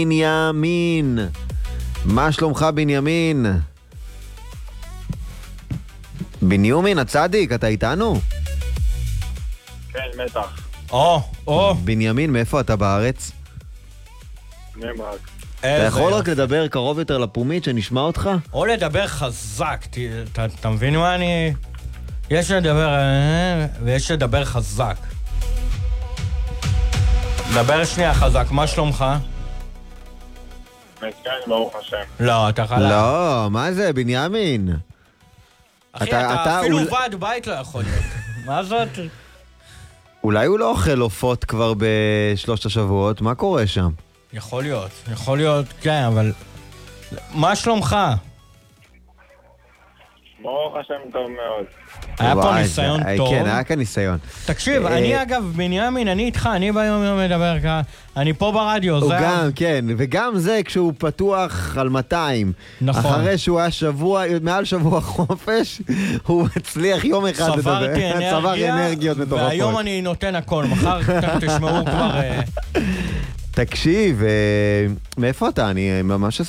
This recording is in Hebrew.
בנימין. מה שלומך בנימין? בנימין הצדיק, אתה איתנו? כן, בטח. בנימין, מאיפה אתה בארץ? בני ברק. אתה יכול רק לדבר קרוב יותר לפומית שנשמע אותך? או לדבר חזק, אתה מבין מה אני... יש לדבר... ויש לדבר חזק. דבר שנייה חזק, מה שלומך? מצוין, ברוך השם. לא, אתה חלק. לא, מה זה בנימין? אחי, אתה אפילו ועד בית לא יכול להיות. מה זאת? אולי הוא לא אוכל עופות כבר בשלושת השבועות, מה קורה שם? יכול להיות, כן, אבל... מה שלומך? ברוך השם טוב מאוד. היה פה ניסיון טוב. כן, היה כאן ניסיון. תקשיב, אני אגב, בנימין, אני איתך, אני ביום יום מדבר כאן, אני פה ברדיו, הוא זה... גם, כן, וגם זה כשהוא פתוח על 200. נכון. אחרי שהוא היה מעל שבוע חופש, הוא מצליח יום אחד לדבר. צבר אנרגיות מטורפות. והיום אני נותן הכל, מחר תשמעו כבר... תקשיב, מאיפה אתה? אני ממש